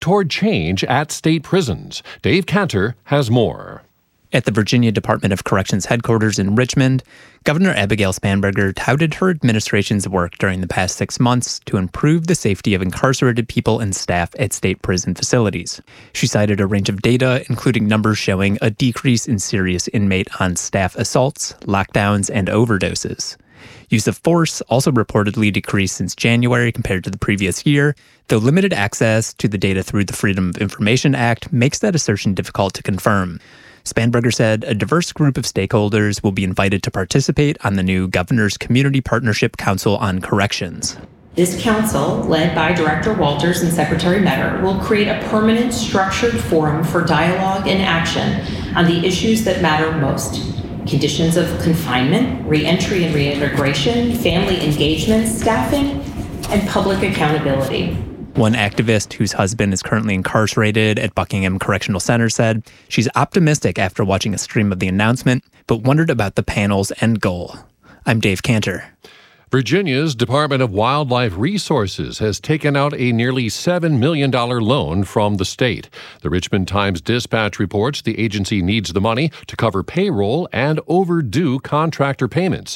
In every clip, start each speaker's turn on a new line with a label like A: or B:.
A: toward change at state prisons. Dave Cantor has more.
B: At the Virginia Department of Corrections headquarters in Richmond, Governor Abigail Spanberger touted her administration's work during the past 6 months to improve the safety of incarcerated people and staff at state prison facilities. She cited a range of data, including numbers showing a decrease in serious inmate on staff assaults, lockdowns, and overdoses. Use of force also reportedly decreased since January compared to the previous year, though limited access to the data through the Freedom of Information Act makes that assertion difficult to confirm. Spanberger said a diverse group of stakeholders will be invited to participate on the new Governor's Community Partnership Council on Corrections.
C: This council, led by Director Walters and Secretary Metter, will create a permanent, structured forum for dialogue and action on the issues that matter most: conditions of confinement, reentry and reintegration, family engagement, staffing, and public accountability.
B: One activist whose husband is currently incarcerated at Buckingham Correctional Center said she's optimistic after watching a stream of the announcement, but wondered about the panel's end goal. I'm Dave Cantor.
A: Virginia's Department of Wildlife Resources has taken out a nearly $7 million loan from the state. The Richmond Times-Dispatch reports the agency needs the money to cover payroll and overdue contractor payments.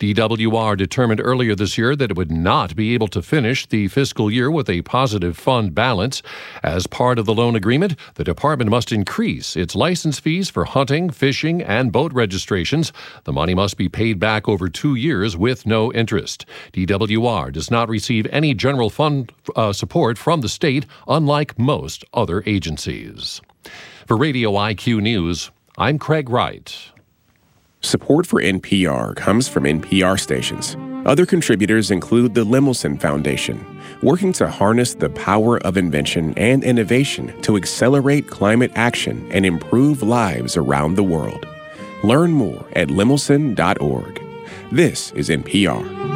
A: DWR determined earlier this year that it would not be able to finish the fiscal year with a positive fund balance. As part of the loan agreement, the department must increase its license fees for hunting, fishing, and boat registrations. The money must be paid back over 2 years with no interest. DWR does not receive any general fund support from the state, unlike most other agencies. For Radio IQ News, I'm Craig Wright.
D: Support for NPR comes from NPR stations. Other contributors include the Lemelson Foundation, working to harness the power of invention and innovation to accelerate climate action and improve lives around the world. Learn more at lemelson.org. This is NPR.